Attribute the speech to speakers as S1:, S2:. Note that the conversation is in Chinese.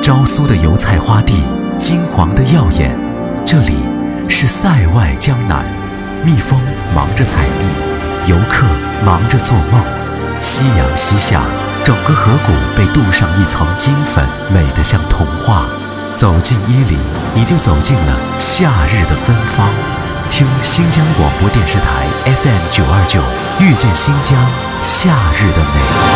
S1: 昭苏的油菜花地，金黄的耀眼。这里是塞外江南，蜜蜂忙着采蜜，游客忙着做梦。夕阳西下，整个河谷被镀上一层金粉，美得像童话。走进伊犁，你就走进了夏日的芬芳。听新疆广播电视台 FM 929，遇见新疆夏日的美。